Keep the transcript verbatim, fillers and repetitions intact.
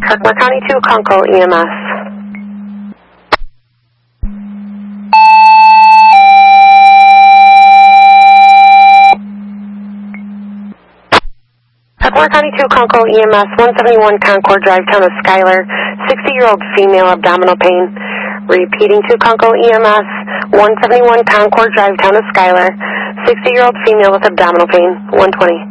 Herkimer County two, Conco E M S. Herkimer County two, Conco E M S, one seventy-one Concord Drive, town of Schuyler, sixty-year-old female, abdominal pain. Repeating to Conco E M S, one seventy-one Concord Drive, town of Schuyler, sixty-year-old female with abdominal pain, one twenty.